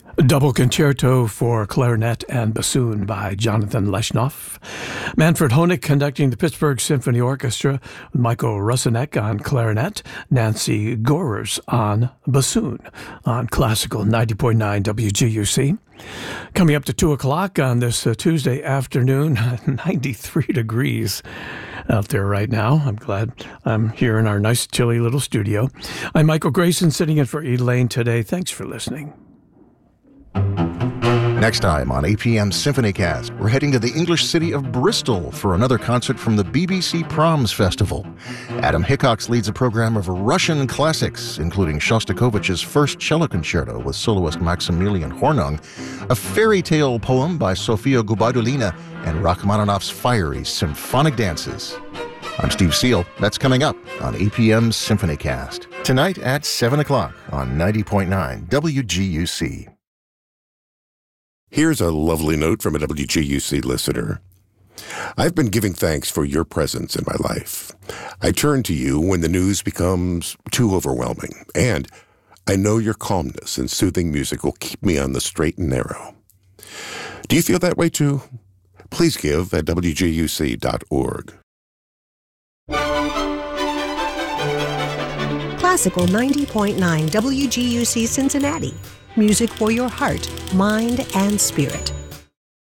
Double Concerto for Clarinet and Bassoon by Jonathan Leshnoff. Manfred Honeck conducting the Pittsburgh Symphony Orchestra with Michael Rusinek on clarinet, Nancy Gorers on bassoon on Classical 90.9 WGUC. Coming up to 2 o'clock on this Tuesday afternoon, 93 degrees out there right now. I'm glad I'm here in our nice chilly little studio. I'm Michael Grayson sitting in for Elaine today. Thanks for listening. Next time on APM SymphonyCast, we're heading to the English city of Bristol for another concert from the BBC Proms Festival. Adam Hickox leads a program of Russian classics, including Shostakovich's First Cello Concerto with soloist Maximilian Hornung, a fairy tale poem by Sofia Gubaidulina, and Rachmaninoff's fiery symphonic dances. I'm Steve Seal. That's coming up on APM SymphonyCast. Tonight at 7 o'clock on 90.9 WGUC. Here's a lovely note from a WGUC listener. I've been giving thanks for your presence in my life. I turn to you when the news becomes too overwhelming, and I know your calmness and soothing music will keep me on the straight and narrow. Do you feel that way too? Please give at WGUC.org. Classical 90.9 WGUC Cincinnati. Music for your heart, mind, and spirit.